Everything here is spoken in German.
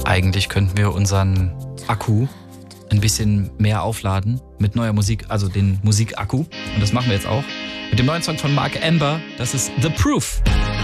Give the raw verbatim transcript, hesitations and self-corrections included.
Eigentlich könnten wir unseren Akku ein bisschen mehr aufladen mit neuer Musik, also den Musikakku. Und das machen wir jetzt auch mit dem neuen Song von Mark Amber. Das ist The Proof.